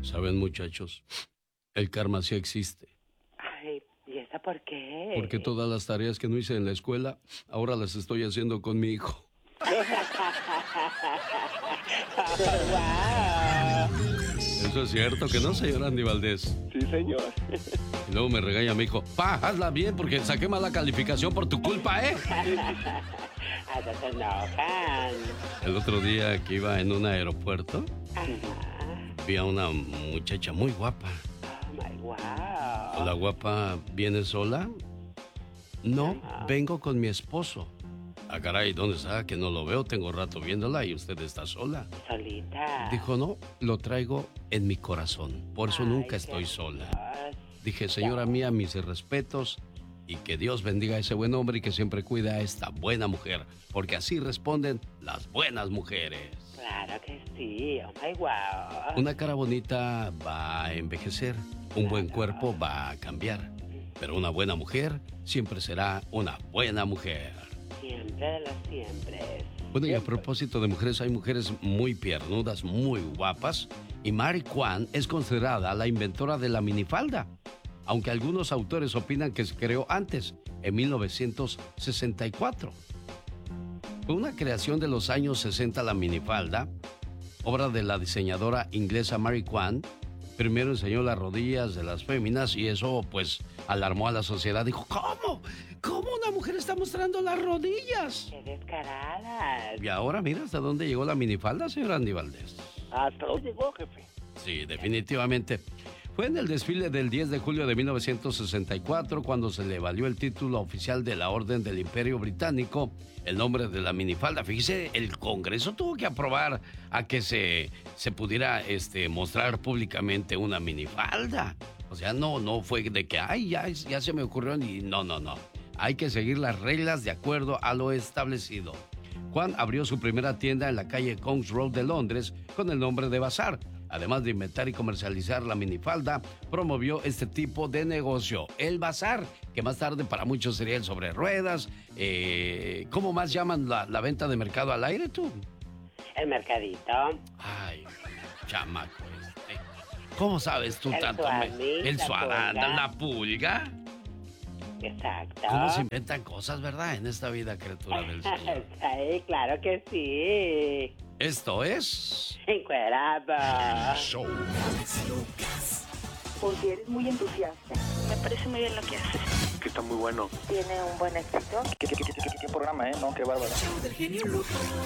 Saben, muchachos, el karma sí existe. Ay, ¿y esa por qué? Porque todas las tareas que no hice en la escuela, ahora las estoy haciendo con mi hijo. Eso es cierto, ¿que no, señor Andy Valdés? Sí, señor. Y luego me regaña mi hijo, pa, hazla bien porque saqué mala calificación por tu culpa, ¿eh? Hasta se enojan. El otro día que iba en un aeropuerto, Ajá. vi a una muchacha muy guapa. Oh, my wow. ¿La guapa viene sola? No, vengo con mi esposo. Ah, caray, ¿dónde está? Que no lo veo, tengo rato viéndola y usted está sola. Solita. Dijo, no, lo traigo en mi corazón, por eso Ay, nunca qué estoy sola. hermoso. Dije, señora mía, mis respetos y que Dios bendiga a ese buen hombre y que siempre cuida a esta buena mujer, porque así responden las buenas mujeres. Claro que sí, oh my wow. Una cara bonita va a envejecer, un buen cuerpo va a cambiar, pero una buena mujer siempre será una buena mujer. Siempre de los siempre. Bueno, y a propósito de mujeres, hay mujeres muy piernudas, muy guapas, y Mary Quant es considerada la inventora de la minifalda, aunque algunos autores opinan que se creó antes, en 1964. Fue una creación de los años 60 la minifalda, obra de la diseñadora inglesa Mary Quant. Primero enseñó las rodillas de las féminas y eso pues alarmó a la sociedad. Dijo, ¿cómo? ¿Cómo una mujer está mostrando las rodillas? ¡Qué descaradas! Y ahora mira hasta dónde llegó la minifalda, señor Andy Valdés. ¿Hasta dónde llegó, jefe? Sí, definitivamente. Fue en el desfile del 10 de julio de 1964 cuando se le valió el título oficial de la Orden del Imperio Británico, el nombre de la minifalda. Fíjese, el Congreso tuvo que aprobar a que se pudiera mostrar públicamente una minifalda. O sea, no fue de que, ay, ya se me ocurrió, y no. Hay que seguir las reglas de acuerdo a lo establecido. Juan abrió su primera tienda en la calle Kings Road de Londres con el nombre de Bazar. Además de inventar y comercializar la minifalda, promovió este tipo de negocio, el bazar, que más tarde para muchos sería el sobre ruedas. ¿Cómo más llaman la venta de mercado al aire, tú? El mercadito. Ay, chamaco ¿Cómo sabes tú El tanto? suamí, El la suadán, pulga. la pulga. Exacto. ¿Cómo se inventan cosas, verdad? En esta vida, criatura del Señor. Sí, claro que sí. Esto es... Encuerado. Show. Porque eres muy entusiasta. Me parece muy bien lo que haces. Que está muy bueno. Tiene un buen éxito. ¿Qué programa, no? Qué bárbaro. Show del genio Lucas.